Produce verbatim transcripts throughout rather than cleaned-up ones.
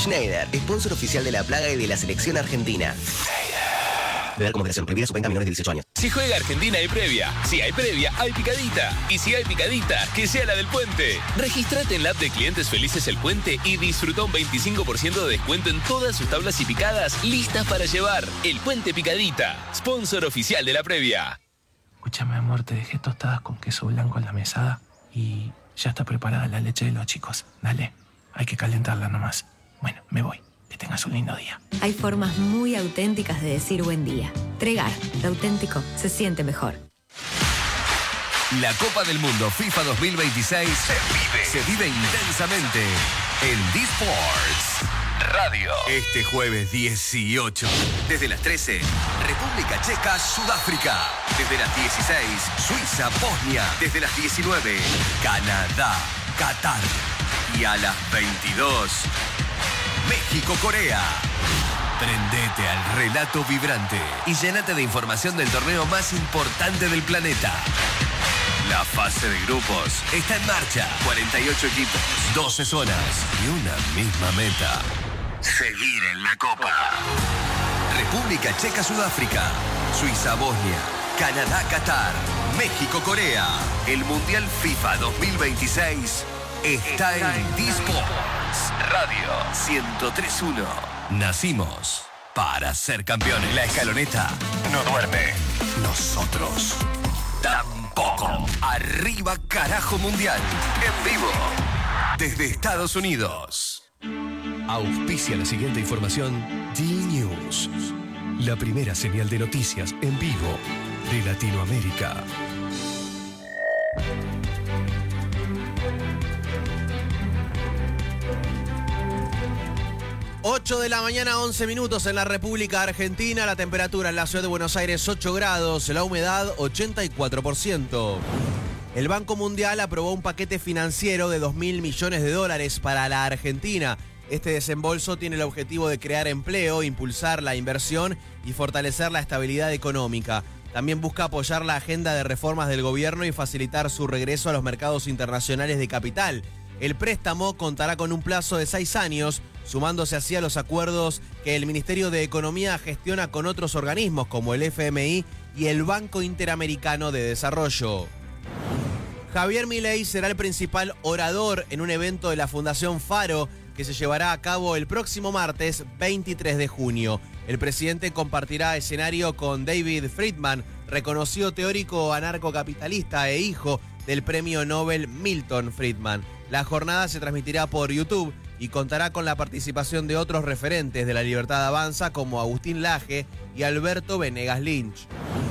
Schneider, sponsor oficial de La Plaga y de la selección argentina. Beber con moderación. Prohibida su venta a menores de dieciocho años. Si juega Argentina hay previa. Si hay previa, hay picadita. Y si hay picadita, que sea la del Puente. Registrate en la app de Clientes Felices El Puente y disfruta un veinticinco por ciento de descuento en todas sus tablas y picadas listas para llevar. El Puente Picadita, sponsor oficial de la previa. Escúchame, amor, te dejé tostadas con queso blanco en la mesada y ya está preparada la leche de los chicos. Dale, hay que calentarla nomás. Bueno, me voy. Que tengas un lindo día. Hay formas muy auténticas de decir buen día. Tregar, lo auténtico se siente mejor. La Copa del Mundo FIFA dos mil veintiséis se vive, se vive intensamente en D-Sports Radio. Este jueves dieciocho, desde las trece, República Checa, Sudáfrica. Desde las dieciséis, Suiza, Bosnia. Desde las diecinueve, Canadá, Qatar. Y a las veintidós, México, Corea. Prendete al relato vibrante y llénate de información del torneo más importante del planeta. La fase de grupos está en marcha. cuarenta y ocho equipos, doce zonas y una misma meta: seguir en la Copa. República Checa, Sudáfrica. Suiza, Bosnia. Canadá, Qatar. México, Corea. El Mundial FIFA dos mil veintiséis está en D-Sports Radio ciento tres punto uno. Nacimos para ser campeones. La escaloneta no duerme. Nosotros tampoco. Arriba, carajo, mundial. En vivo. Desde Estados Unidos. Auspicia la siguiente información. D-News. La primera señal de noticias en vivo de Latinoamérica. ocho de la mañana, once minutos en la República Argentina. La temperatura en la ciudad de Buenos Aires, ocho grados. La humedad, ochenta y cuatro por ciento. El Banco Mundial aprobó un paquete financiero de dos mil millones de dólares para la Argentina. Este desembolso tiene el objetivo de crear empleo, impulsar la inversión y fortalecer la estabilidad económica. También busca apoyar la agenda de reformas del gobierno y facilitar su regreso a los mercados internacionales de capital. El préstamo contará con un plazo de seis años, sumándose así a los acuerdos que el Ministerio de Economía gestiona con otros organismos como el F M I y el Banco Interamericano de Desarrollo. Javier Milei será el principal orador en un evento de la Fundación Faro que se llevará a cabo el próximo martes veintitrés de junio. El presidente compartirá escenario con David Friedman, reconocido teórico anarcocapitalista e hijo del premio Nobel Milton Friedman. La jornada se transmitirá por YouTube y contará con la participación de otros referentes de la Libertad Avanza como Agustín Laje y Alberto Venegas Lynch.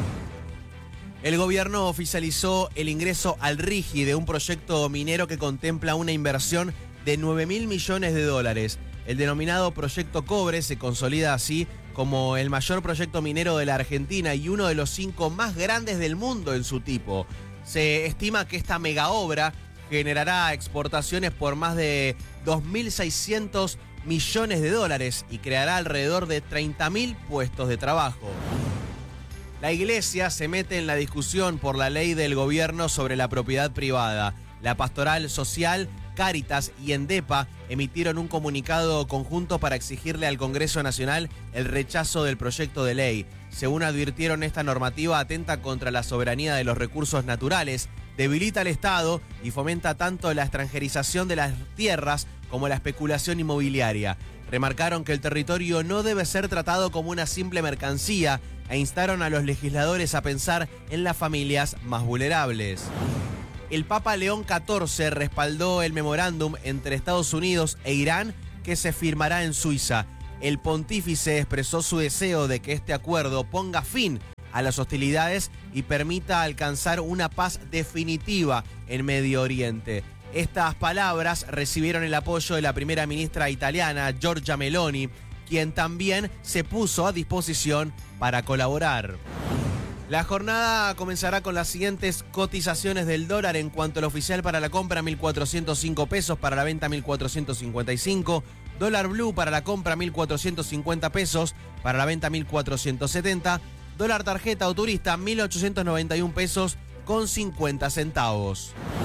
El gobierno oficializó el ingreso al RIGI de un proyecto minero que contempla una inversión de nueve mil millones de dólares. El denominado Proyecto Cobre se consolida así como el mayor proyecto minero de la Argentina y uno de los cinco más grandes del mundo en su tipo. Se estima que esta megaobra generará exportaciones por más de dos mil seiscientos millones de dólares y creará alrededor de treinta mil puestos de trabajo. La Iglesia se mete en la discusión por la ley del gobierno sobre la propiedad privada. La Pastoral Social, Cáritas y Endepa emitieron un comunicado conjunto para exigirle al Congreso Nacional el rechazo del proyecto de ley. Según advirtieron, esta normativa atenta contra la soberanía de los recursos naturales, debilita al Estado y fomenta tanto la extranjerización de las tierras como la especulación inmobiliaria. Remarcaron que el territorio no debe ser tratado como una simple mercancía e instaron a los legisladores a pensar en las familias más vulnerables. El Papa León catorce respaldó el memorándum entre Estados Unidos e Irán que se firmará en Suiza. El pontífice expresó su deseo de que este acuerdo ponga fin a las hostilidades y permita alcanzar una paz definitiva en Medio Oriente. Estas palabras recibieron el apoyo de la primera ministra italiana, Giorgia Meloni, quien también se puso a disposición para colaborar. La jornada comenzará con las siguientes cotizaciones del dólar. En cuanto al oficial, para la compra mil cuatrocientos cinco pesos, para la venta mil cuatrocientos cincuenta y cinco. Dólar blue para la compra mil cuatrocientos cincuenta pesos, para la venta mil cuatrocientos setenta. Dólar tarjeta o turista mil ochocientos noventa y un pesos con cincuenta centavos.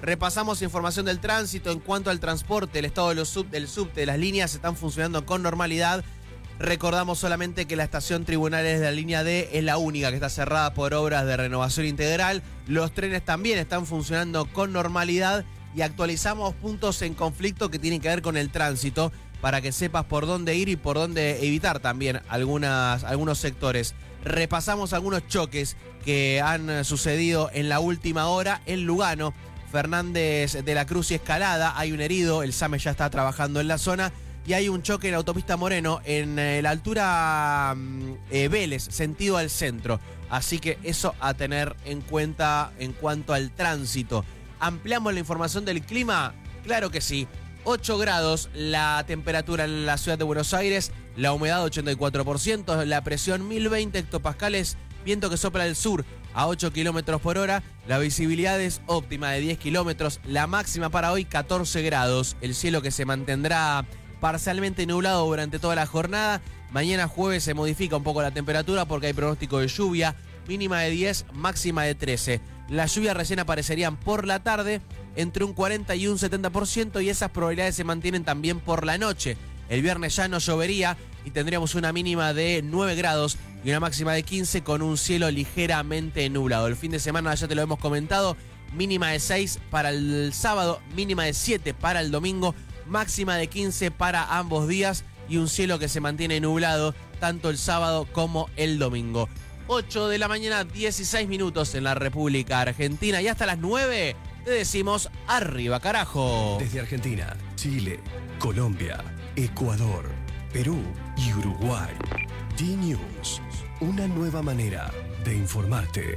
Repasamos información del tránsito en cuanto al transporte, el estado de los sub, del subte, las líneas están funcionando con normalidad. Recordamos solamente que la estación Tribunales de la línea D es la única que está cerrada por obras de renovación integral. Los trenes también están funcionando con normalidad y actualizamos puntos en conflicto que tienen que ver con el tránsito para que sepas por dónde ir y por dónde evitar también algunas, algunos sectores. Repasamos algunos choques que han sucedido en la última hora en Lugano. Fernández de la Cruz y Escalada, hay un herido, el SAME ya está trabajando en la zona. Y hay un choque en la autopista Moreno en eh, la altura eh, Vélez, sentido al centro. Así que eso a tener en cuenta en cuanto al tránsito. ¿Ampliamos la información del clima? Claro que sí. ocho grados la temperatura en la ciudad de Buenos Aires, la humedad ochenta y cuatro por ciento, la presión mil veinte hectopascales, viento que sopla del sur a ocho kilómetros por hora, la visibilidad es óptima de diez kilómetros, la máxima para hoy catorce grados, el cielo que se mantendrá parcialmente nublado durante toda la jornada. Mañana jueves se modifica un poco la temperatura porque hay pronóstico de lluvia, mínima de diez, máxima de trece. Las lluvias recién aparecerían por la tarde, entre un cuarenta y un setenta por ciento, y esas probabilidades se mantienen también por la noche. El viernes ya no llovería y tendríamos una mínima de nueve grados y una máxima de quince con un cielo ligeramente nublado. El fin de semana ya te lo hemos comentado, mínima de seis para el sábado, mínima de siete para el domingo, máxima de quince para ambos días y un cielo que se mantiene nublado tanto el sábado como el domingo. ocho de la mañana, dieciséis minutos en la República Argentina y hasta las nueve te decimos arriba carajo. Desde Argentina, Chile, Colombia, Ecuador, Perú y Uruguay. D-News, una nueva manera de informarte.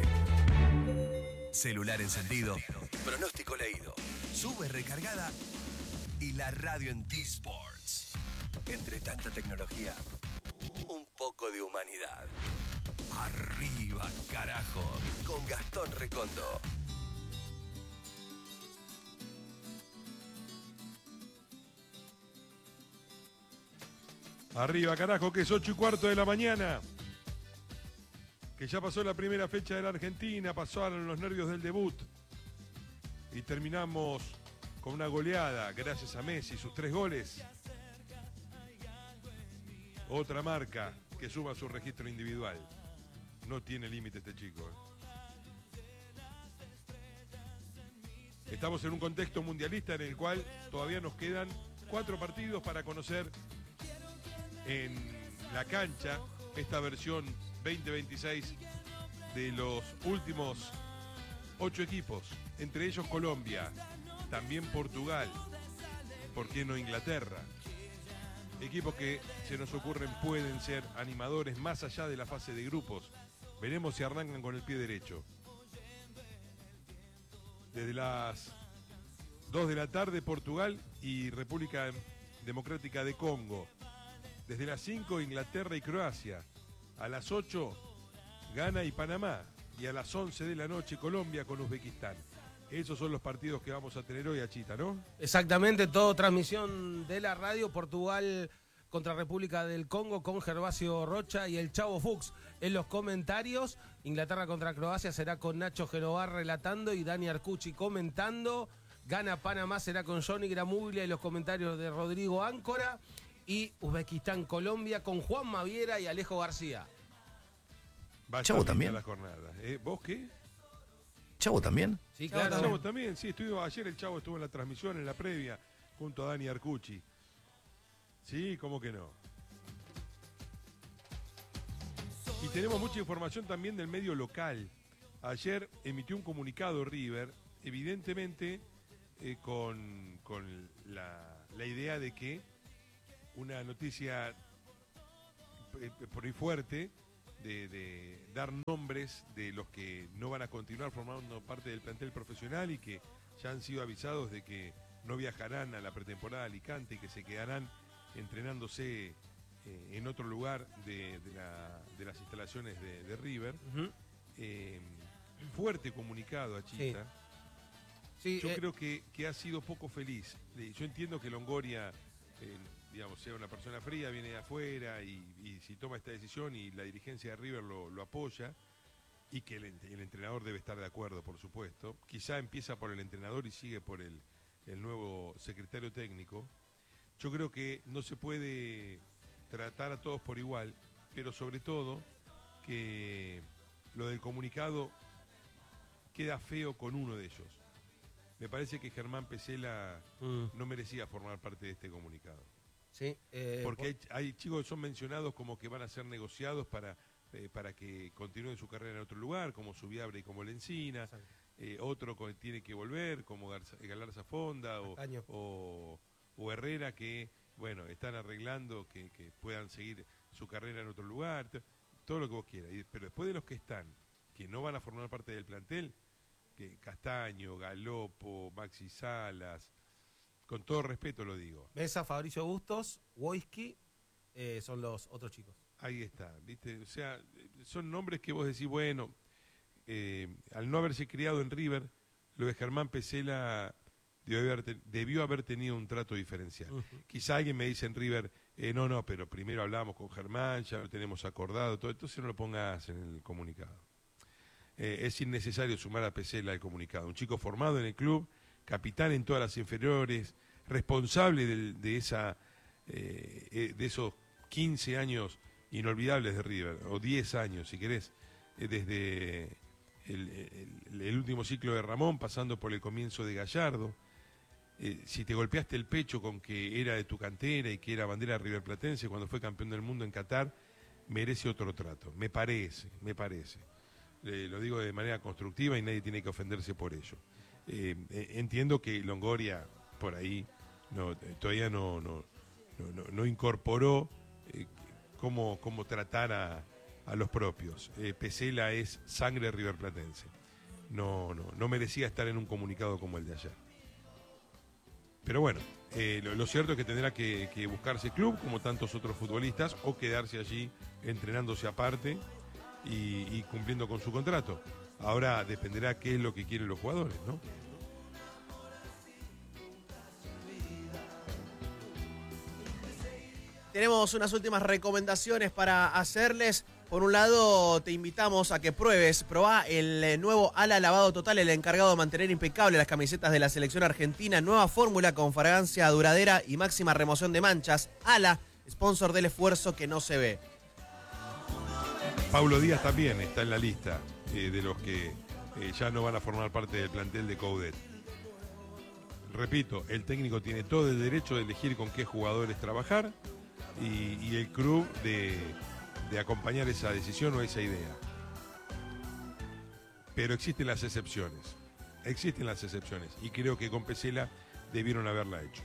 Celular encendido, pronóstico leído, sube recargada y la radio en D-Sports. Entre tanta tecnología, un poco de humanidad. Arriba, carajo, con Gastón Recondo. Arriba, carajo, que es ocho y cuarto de la mañana. Que ya pasó la primera fecha de la Argentina, pasaron los nervios del debut. Y terminamos con una goleada, gracias a Messi, sus tres goles. Otra marca que suma su registro individual. No tiene límite este chico. ¿eh? Estamos en un contexto mundialista en el cual todavía nos quedan cuatro partidos para conocer en la cancha esta versión veinte veintiséis de los últimos ocho equipos, entre ellos Colombia, también Portugal, ¿por qué no Inglaterra? Equipos que se nos ocurren pueden ser animadores más allá de la fase de grupos. Veremos si arrancan con el pie derecho. Desde las dos de la tarde Portugal y República Democrática de Congo. Desde las cinco Inglaterra y Croacia. A las ocho Ghana y Panamá. Y a las once de la noche Colombia con Uzbekistán. Esos son los partidos que vamos a tener hoy, Achita, ¿no? Exactamente, todo transmisión de la radio. Portugal contra República del Congo con Gervasio Rocha y el Chavo Fuchs en los comentarios. Inglaterra contra Croacia será con Nacho Genovar relatando y Dani Arcucci comentando. Ghana Panamá será con Johnny Gramuglia y los comentarios de Rodrigo Áncora. Y Uzbekistán Colombia con Juan Maviera y Alejo García. Va a Chavo también. La jornada. ¿Eh? ¿Vos qué? ¿Chavo también? Sí, Claro, claro. Chavo también, sí, estuvo ayer el Chavo estuvo en la transmisión, en la previa, junto a Dani Arcucci. Sí, ¿cómo que no? Y tenemos mucha información también del medio local. Ayer emitió un comunicado River, evidentemente eh, con, con la, la idea de que una noticia eh, por ahí fuerte, De, de dar nombres de los que no van a continuar formando parte del plantel profesional y que ya han sido avisados de que no viajarán a la pretemporada de Alicante y que se quedarán entrenándose eh, en otro lugar de, de, la, de las instalaciones de, de River. Uh-huh. eh, fuerte comunicado, Achita. Sí. Sí, Yo eh... creo que, que ha sido poco feliz. Yo entiendo que Longoria... Eh, digamos, sea una persona fría, viene de afuera y, y si toma esta decisión y la dirigencia de River lo, lo apoya, y que el, el entrenador debe estar de acuerdo, por supuesto. Quizá empieza por el entrenador y sigue por el, el nuevo secretario técnico. Yo creo que no se puede tratar a todos por igual, pero sobre todo que lo del comunicado queda feo con uno de ellos. Me parece que Germán Pesela mm. no merecía formar parte de este comunicado. Sí, eh, porque por... hay, hay chicos que son mencionados como que van a ser negociados para, eh, para que continúen su carrera en otro lugar, como Subiabre y como Lencina. Eh, otro que tiene que volver, como Garza, Galarza Fonda o, o, o Herrera, que bueno, están arreglando que, que puedan seguir su carrera en otro lugar. Todo lo que vos quieras. Y, pero después de los que están, que no van a formar parte del plantel, que Castaño, Galopo, Maxi Salas, con todo respeto lo digo. Mesa, Fabricio Bustos, Wojski, eh, son los otros chicos. Ahí está, ¿viste? O sea, son nombres que vos decís, bueno, eh, al no haberse criado en River, lo de Germán Pesela debió haber, debió haber tenido un trato diferencial. Uh-huh. Quizá alguien me dice en River, eh, no, no, pero primero hablábamos con Germán, ya lo tenemos acordado, todo, entonces no lo pongas en el comunicado. Eh, es innecesario sumar a Pesela al comunicado. Un chico formado en el club, capitán en todas las inferiores, responsable de, de, esa, eh, de esos quince años inolvidables de River, o diez años si querés, eh, desde el, el, el último ciclo de Ramón, pasando por el comienzo de Gallardo. Eh, si te golpeaste el pecho con que era de tu cantera y que era bandera riverplatense cuando fue campeón del mundo en Qatar, merece otro trato, me parece, me parece. Eh, lo digo de manera constructiva y nadie tiene que ofenderse por ello. Eh, eh, entiendo que Longoria por ahí no, eh, todavía no, no, no, no, no incorporó eh, cómo, cómo tratar a, a los propios. Eh, Pesela es sangre riverplatense. No, no, no merecía estar en un comunicado como el de ayer. Pero bueno, eh, lo, lo cierto es que tendrá que, que buscarse club como tantos otros futbolistas o quedarse allí entrenándose aparte y, y cumpliendo con su contrato. Ahora dependerá qué es lo que quieren los jugadores, ¿no? Tenemos unas últimas recomendaciones para hacerles. Por un lado, te invitamos a que pruebes, probá el nuevo Ala Lavado Total, el encargado de mantener impecable las camisetas de la selección argentina. Nueva fórmula con fragancia duradera y máxima remoción de manchas. Ala, sponsor del esfuerzo que no se ve. Paulo Díaz también está en la lista eh, de los que eh, ya no van a formar parte del plantel de Coudet. Repito, el técnico tiene todo el derecho de elegir con qué jugadores trabajar y, y el club de, de acompañar esa decisión o esa idea. Pero existen las excepciones, existen las excepciones y creo que con Pesela debieron haberla hecho.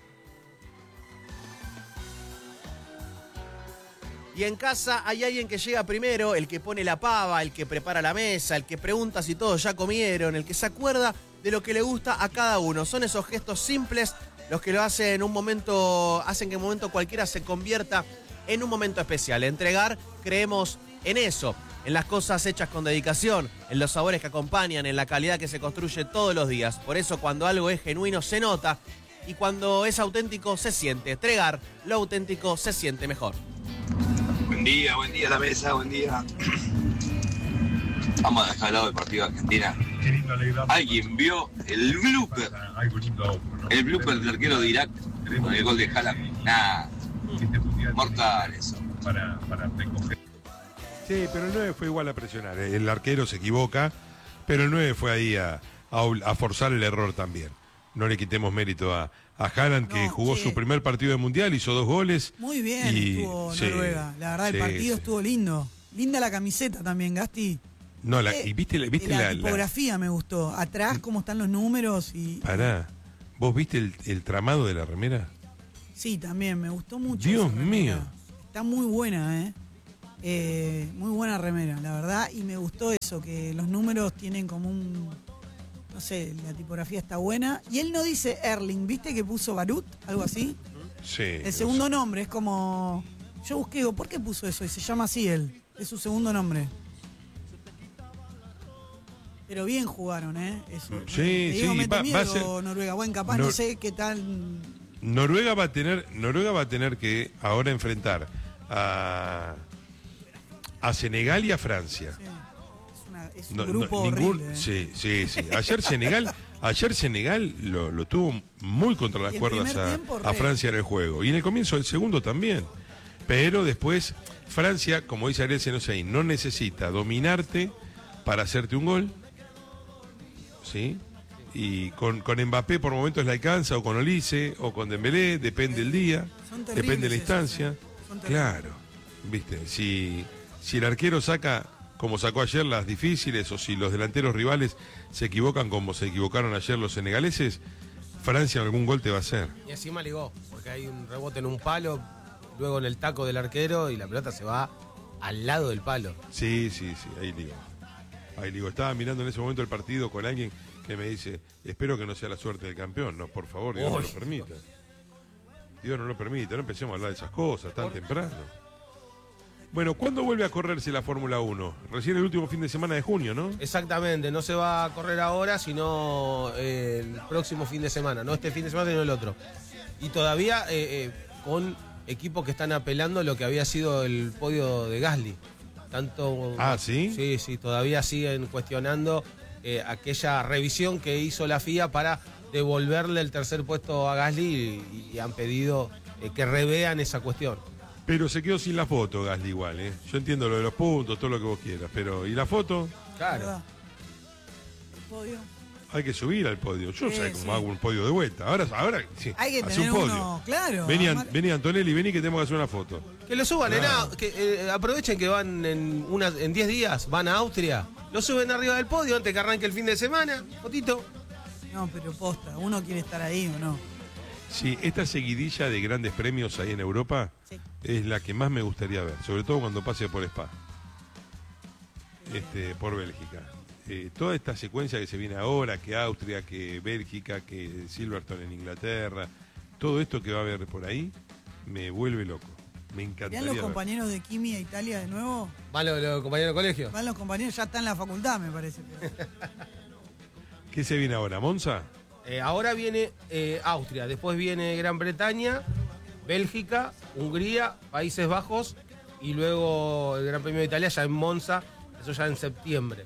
Y en casa hay alguien que llega primero, el que pone la pava, el que prepara la mesa, el que pregunta si todos ya comieron, el que se acuerda de lo que le gusta a cada uno. Son esos gestos simples los que lo hacen en un momento, hacen que en un momento cualquiera se convierta en un momento especial. Entregar, creemos en eso, en las cosas hechas con dedicación, en los sabores que acompañan, en la calidad que se construye todos los días. Por eso cuando algo es genuino se nota y cuando es auténtico se siente. Entregar, lo auténtico se siente mejor. Buen día, buen día a la mesa, buen día. Vamos a dejar al lado del partido de Argentina. ¿Alguien vio el blooper? El blooper del arquero de Irak con el gol de Haaland. Nah, mortal eso. Sí, pero el nueve fue igual a presionar. El arquero se equivoca, pero el nueve fue ahí a, a, a forzar el error también. No le quitemos mérito a, a Haaland, que no, jugó sí. su primer partido de Mundial, hizo dos goles. Muy bien y, estuvo sí, Noruega. La verdad, el sí, partido sí. estuvo lindo. Linda la camiseta también, Gasti. No, la, y viste, viste la, la tipografía la... me gustó. Atrás, cómo están los números y... Pará, ¿vos viste el, el tramado de la remera? Sí, también, me gustó mucho. Dios mío. Está muy buena, ¿eh? ¿eh? Muy buena remera, la verdad. Y me gustó eso, que los números tienen como un... No sé, la tipografía está buena. Y él no dice Erling, ¿viste que puso Barut? Algo así. Sí. El segundo sé. nombre es como... Yo busqué, digo, ¿por qué puso eso? Y se llama así él. Es su segundo nombre. Pero bien jugaron, ¿eh? Eso. Sí, digo, sí. mete Va, miedo, va a ser... Noruega. Bueno, capaz Nor... no sé qué tal... Noruega va a tener, Noruega va a tener que ahora enfrentar a, a Senegal y a Francia. Sí. Es una una, es un No, grupo no, ningún, horrible. ¿eh? Sí, sí, sí. Ayer Senegal, ayer Senegal lo, lo tuvo muy contra las Y el cuerdas primer a, tiempo, a re. Francia en el juego. Y en el comienzo del segundo también. Pero después, Francia, como dice Ariel Senosein, no necesita dominarte para hacerte un gol. ¿Sí? Y con, con Mbappé por momentos le alcanza, o con Olise, o con Dembélé, depende el día, Son terribles depende de la esos, instancia. ¿eh? Son terribles. Claro, viste, si, si el arquero saca, como sacó ayer, las difíciles, o si los delanteros rivales se equivocan como se equivocaron ayer los senegaleses, Francia algún gol te va a hacer. Y encima ligó, porque hay un rebote en un palo, luego en el taco del arquero y la pelota se va al lado del palo. Sí, sí, sí, ahí digo. Ahí digo, estaba mirando en ese momento el partido con alguien que me dice, espero que no sea la suerte del campeón. No, por favor, Dios no lo permita. Dios no lo permite, no empecemos a hablar de esas cosas tan temprano. Bueno, ¿cuándo vuelve a correrse la Fórmula uno? Recién el último fin de semana de junio, ¿no? Exactamente, no se va a correr ahora, sino eh, el próximo fin de semana. No este fin de semana, sino el otro. Y todavía eh, eh, con equipos que están apelando lo que había sido el podio de Gasly. Tanto, ah, ¿sí? Sí, sí, todavía siguen cuestionando eh, aquella revisión que hizo la F I A para devolverle el tercer puesto a Gasly y, y han pedido eh, que revean esa cuestión. Pero se quedó sin la foto, Gasly, igual, ¿eh? Yo entiendo lo de los puntos, todo lo que vos quieras, pero ¿y la foto? Claro. El podio. Hay que subir al podio. Yo no Sí, sé cómo sí. hago un podio de vuelta. Ahora, ahora sí, Hay que hace tener un podio. uno, claro. Vení, además- An- vení, Antonelli, vení que tenemos que hacer una foto. Que lo suban, Claro. en, que eh, aprovechen que van en una, en diez días, van a Austria, lo suben arriba del podio antes que arranque el fin de semana, fotito. No, pero posta, uno quiere estar ahí o no. Sí, esta seguidilla de grandes premios ahí en Europa Sí. es la que más me gustaría ver, sobre todo cuando pase por Spa, este, por Bélgica. Eh, toda esta secuencia que se viene ahora, que Austria, que Bélgica, que Silverstone en Inglaterra, todo esto que va a haber por ahí, me vuelve loco. Me encantaría ¿Vean los ver. compañeros de Kimi a Italia de nuevo? ¿Van los, los compañeros de colegio? Van los compañeros, ya están en la facultad, me parece. pero- ¿Qué se viene ahora, Monza? Eh, ahora viene eh, Austria, después viene Gran Bretaña, Bélgica, Hungría, Países Bajos y luego el Gran Premio de Italia ya en Monza, eso ya en septiembre.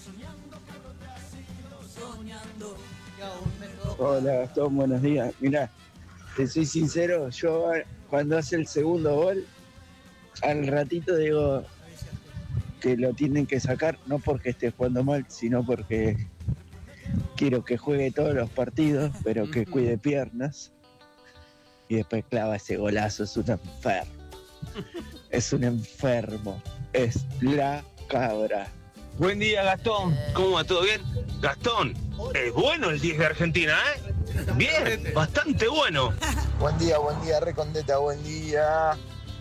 Hola Gastón, buenos días. Mirá, te soy sincero, yo cuando hace el segundo gol, al ratito digo que lo tienen que sacar, no porque esté jugando mal, sino porque quiero que juegue todos los partidos, pero que cuide piernas. Y después clava ese golazo, es un enfermo. Es un enfermo. Es la cabra. Buen día, Gastón. ¿Cómo va? ¿Todo bien? Gastón, es bueno el diez de Argentina, ¿eh? Bien, bastante bueno. Buen día, buen día, Recondeta, buen día.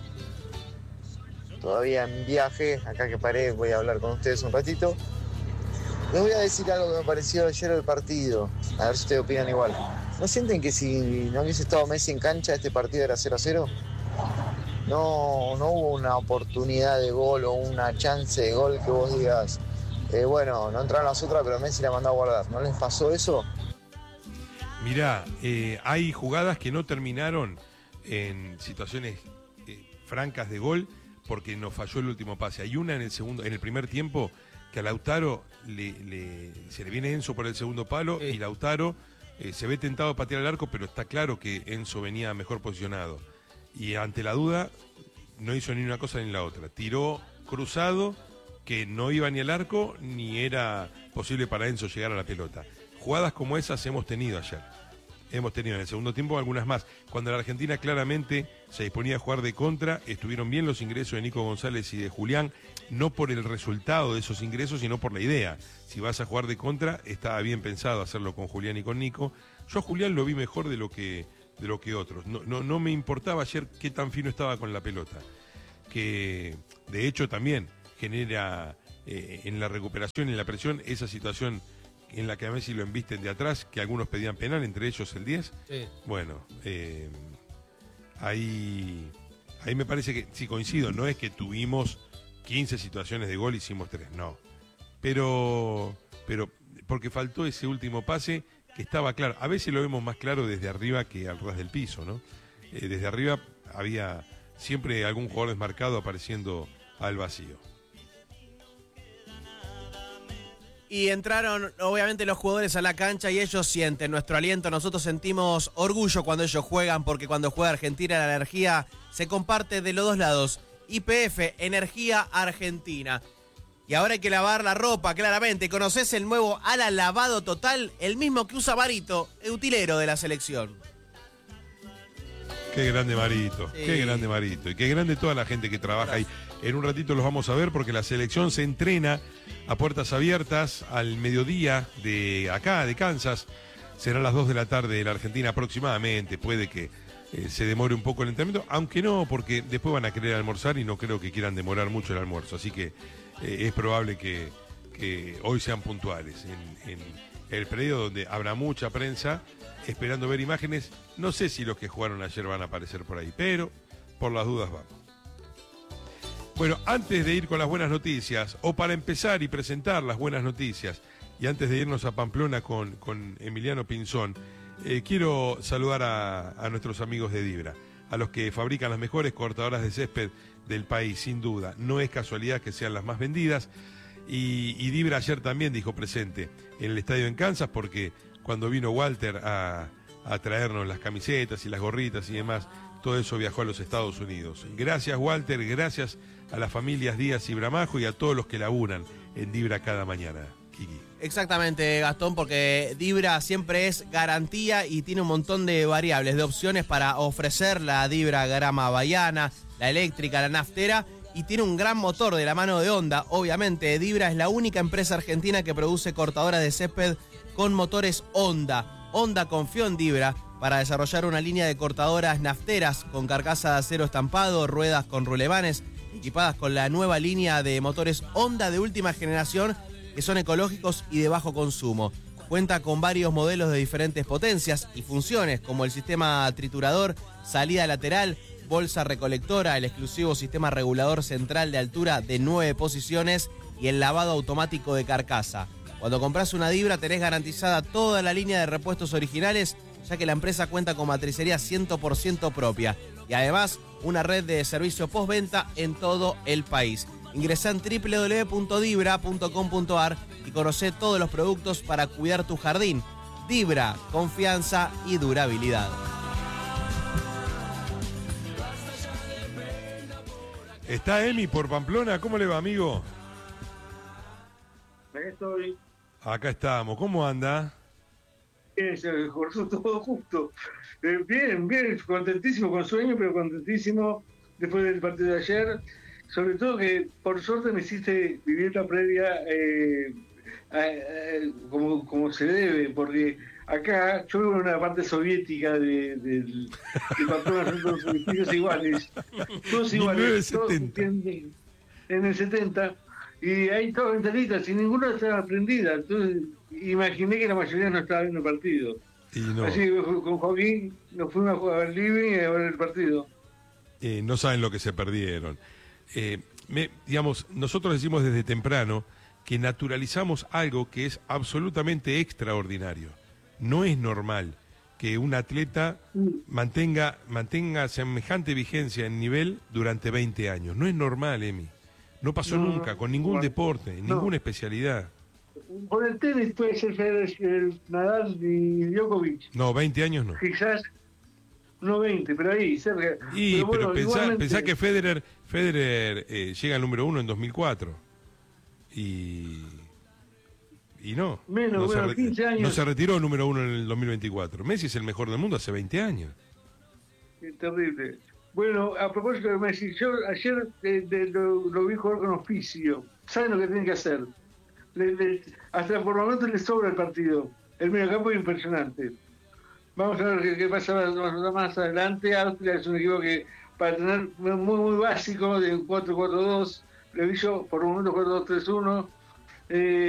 Todavía en viaje, acá que paré, voy a hablar con ustedes un ratito. Les voy a decir algo que me pareció ayer el partido, a ver si ustedes opinan igual. ¿No sienten que si no hubiese estado Messi en cancha, este partido era cero a cero? No, no hubo una oportunidad de gol o una chance de gol que vos digas, eh, bueno, no entraron las otras, pero Messi la mandó a guardar. ¿No les pasó eso? Mirá, eh, hay jugadas que no terminaron en situaciones eh, francas de gol porque nos falló el último pase. Hay una en el segundo, en el primer tiempo que a Lautaro le, le- se le viene Enzo por el segundo palo y Lautaro eh, se ve tentado a patear el arco, pero está claro que Enzo venía mejor posicionado. Y ante la duda no hizo ni una cosa ni la otra. Tiró cruzado que no iba ni al arco ni era posible para Enzo llegar a la pelota. Jugadas como esas hemos tenido ayer. Hemos tenido en el segundo tiempo algunas más. Cuando la Argentina claramente se disponía a jugar de contra, estuvieron bien los ingresos de Nico González y de Julián, no por el resultado de esos ingresos, sino por la idea. Si vas a jugar de contra, estaba bien pensado hacerlo con Julián y con Nico. Yo a Julián lo vi mejor de lo que, de lo que otros. No, no, no me importaba ayer qué tan fino estaba con la pelota. Que de hecho también genera eh, en la recuperación y en la presión esa situación en la que a Messi lo embisten de atrás, que algunos pedían penal, entre ellos el diez. Sí. Bueno, eh, ahí, ahí me parece que, sí coincido, no es que tuvimos quince situaciones de gol, hicimos tres, no. Pero, pero porque faltó ese último pase que estaba claro. A veces lo vemos más claro desde arriba que al ras del piso, ¿no? Eh, desde arriba había siempre algún jugador desmarcado apareciendo al vacío. Y entraron, obviamente, los jugadores a la cancha y ellos sienten nuestro aliento. Nosotros sentimos orgullo cuando ellos juegan, porque cuando juega Argentina la energía se comparte de los dos lados. Y P F, Energía Argentina. Y ahora hay que lavar la ropa, claramente. ¿Conocés el nuevo ala lavado total? El mismo que usa Marito, el utilero de la selección. Qué grande Marito, Sí. qué grande Marito. Y qué grande toda la gente que trabaja ahí. En un ratito los vamos a ver porque la selección se entrena a puertas abiertas al mediodía de acá, de Kansas. Serán las dos de la tarde en la Argentina aproximadamente. Puede que eh, se demore un poco el entrenamiento, aunque no, porque después van a querer almorzar y no creo que quieran demorar mucho el almuerzo. Así que eh, es probable que, que hoy sean puntuales en, en el predio donde habrá mucha prensa esperando ver imágenes. No sé si los que jugaron ayer van a aparecer por ahí, pero por las dudas vamos. Bueno, antes de ir con las buenas noticias, o para empezar y presentar las buenas noticias, y antes de irnos a Pamplona con, con Emiliano Pinzón, eh, quiero saludar a, a nuestros amigos de Dibra, a los que fabrican las mejores cortadoras de césped del país, sin duda. No es casualidad que sean las más vendidas, y, y Dibra ayer también dijo presente en el estadio en Kansas, porque cuando vino Walter a, a traernos las camisetas y las gorritas y demás, todo eso viajó a los Estados Unidos. Gracias, Walter, gracias a las familias Díaz y Bramajo y a todos los que laburan en Dibra cada mañana. Kiki. Exactamente, Gastón, porque Dibra siempre es garantía y tiene un montón de variables, de opciones para ofrecer la Dibra Grama Bahiana, la eléctrica, la naftera, y tiene un gran motor de la mano de Honda. Obviamente, Dibra es la única empresa argentina que produce cortadoras de césped con motores Honda. Honda confió en Dibra para desarrollar una línea de cortadoras nafteras con carcasa de acero estampado, ruedas con rulemanes, equipadas con la nueva línea de motores Honda de última generación que son ecológicos y de bajo consumo. Cuenta con varios modelos de diferentes potencias y funciones, como el sistema triturador, salida lateral, bolsa recolectora, el exclusivo sistema regulador central de altura de nueve posiciones y el lavado automático de carcasa. Cuando compras una Dibra tenés garantizada toda la línea de repuestos originales, ya que la empresa cuenta con matricería cien por ciento propia y además una red de servicio postventa en todo el país. Ingresá en doble u doble u doble u punto dibra punto com punto a r y conocé todos los productos para cuidar tu jardín. Dibra, confianza y durabilidad. ¿Está Emi por Pamplona? ¿Cómo le va, amigo? Acá estoy. Acá estamos. ¿Cómo anda? Bien, se me cortó todo justo. Eh, bien, bien, contentísimo, con sueño, pero contentísimo después del partido de ayer. Sobre todo que, por suerte, me hiciste vivir la previa eh, a, a, como, como se debe, porque acá yo vivo en una parte soviética de, de, de Pamplona, son todos edificios iguales. Todos iguales, todos en, en el setenta. Y hay todas ventanitas y ninguna estaba prendida. Entonces imaginé que la mayoría no estaba viendo el partido. Y no. Así que con Joaquín nos fuimos a jugar al living y a ver el partido. Eh, no saben lo que se perdieron. Eh, me, digamos, nosotros decimos desde temprano que naturalizamos algo que es absolutamente extraordinario. No es normal que un atleta mantenga, mantenga semejante vigencia en nivel durante veinte años. No es normal, Emi. No pasó no, nunca, con ningún no, deporte, no. ninguna especialidad. Por el tenis puede ser el Nadal y Djokovic. No, veinte años no. Quizás, no veinte, pero ahí, cerca. Y, pero, bueno, pero pensá, igualmente... pensá que Federer, Federer eh, llega al número uno en dos mil cuatro. Y... Y no. Menos, no, bueno, se quince años. No se retiró número uno en el dos mil veinticuatro. Messi es el mejor del mundo hace veinte años. Es terrible. Bueno, a propósito de Messi, yo ayer eh, de, lo, lo vi jugar con oficio. ¿Saben lo que tienen que hacer? Le, le, hasta por momentos le sobra el partido. El mediocampo es impresionante. Vamos a ver qué, qué pasa más, más adelante. Austria es un equipo que, para tener muy, muy básico, de cuatro cuatro dos, le vi yo por momentos cuatro dos tres uno. Eh,